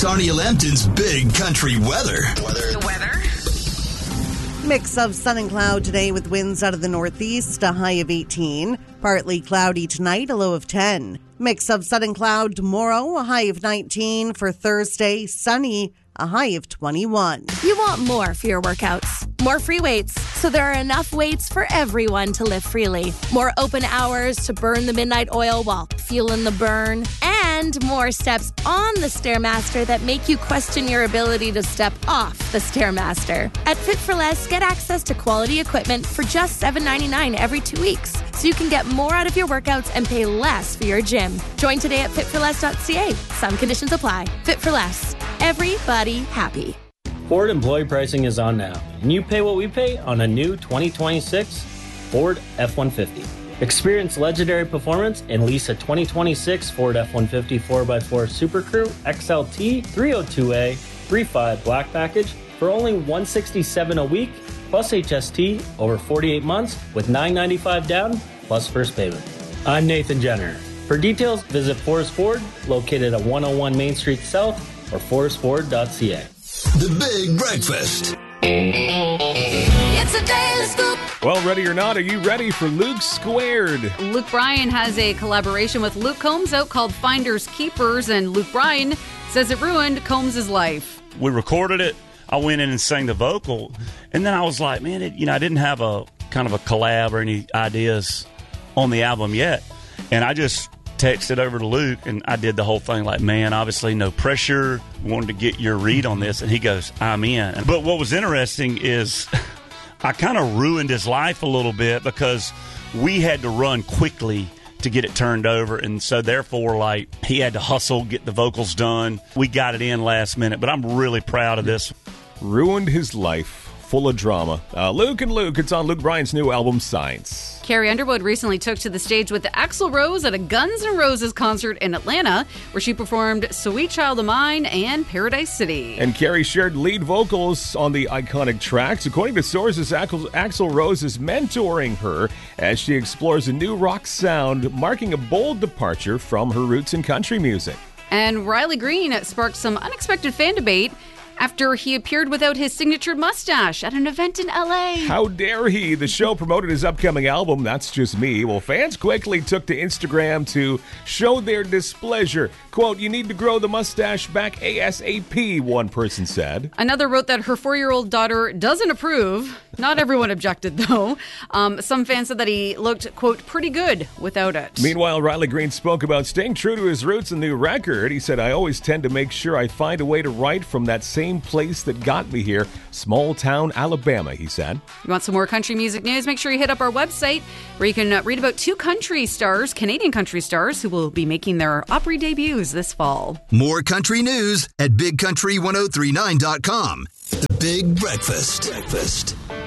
Sarnia Lambton's Big Country Weather. The weather? Mix of sun and cloud today with winds out of the northeast, a high of 18. Partly cloudy tonight, a low of 10. Mix of sun and cloud tomorrow, a high of 19. For Thursday, sunny, a high of 21. You want more for your workouts. More free weights, so there are enough weights for everyone to live freely. More open hours to burn the midnight oil while feeling the burn. And more steps on the Stairmaster that make you question your ability to step off the Stairmaster. At Fit for Less, get access to quality equipment for just $7.99 every 2 weeks, so you can get more out of your workouts and pay less for your gym. Join today at fitforless.ca. Some conditions apply. Fit for Less. Everybody happy. Ford employee pricing is on now, and you pay what we pay on a new 2026 Ford F-150. Experience legendary performance and lease a 2026 Ford F-150 4x4 Super Crew XLT 302A 3.5 Black Package for only $167 a week, plus HST over 48 months with $995 down, plus first payment. I'm Nathan Jenner. For details, visit Forest Ford, located at 101 Main Street South, or forestford.ca. The Big Breakfast. It's a daily scoop. Well, ready or not, are you ready for Luke Squared? Luke Bryan has a collaboration with Luke Combs out called Finders Keepers, and Luke Bryan says it ruined Combs' life. We recorded it. I went in and sang the vocal, and then I was like, man, I didn't have a kind of a collab or any ideas on the album yet, and I just texted over to Luke, and I did the whole thing like, man, obviously no pressure, wanted to get your read on this, and he goes, I'm in. But what was interesting is I kind of ruined his life a little bit because we had to run quickly to get it turned over, and so therefore, like, he had to hustle, get the vocals done. We got it in last minute, but I'm really proud of this. Ruined his life. Full of drama. Luke and Luke, it's on Luke Bryan's new album, Signs. Carrie Underwood recently took to the stage with Axl Rose at a Guns N' Roses concert in Atlanta, where she performed Sweet Child of Mine and Paradise City. And Carrie shared lead vocals on the iconic tracks. According to sources, Axl Rose is mentoring her as she explores a new rock sound, marking a bold departure from her roots in country music. And Riley Green sparked some unexpected fan debate after he appeared without his signature mustache at an event in L.A. How dare he? The show promoted his upcoming album, That's Just Me. Well, fans quickly took to Instagram to show their displeasure. Quote, you need to grow the mustache back ASAP, one person said. Another wrote that her 4-year-old daughter doesn't approve. Not everyone objected, though. Some fans said that he looked, quote, pretty good without it. Meanwhile, Riley Green spoke about staying true to his roots in the record. He said, I always tend to make sure I find a way to write from that same place that got me here, small town Alabama, he said. You want some more country music news? Make sure you hit up our website where you can read about 2 country stars, Canadian country stars, who will be making their Opry debuts this fall. More country news at bigcountry1039.com. The Big Breakfast.